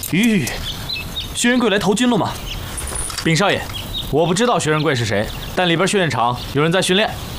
吁，薛仁贵来投军了吗？ 禀少爷，我不知道薛仁贵是谁，但里边训练场有人在训练。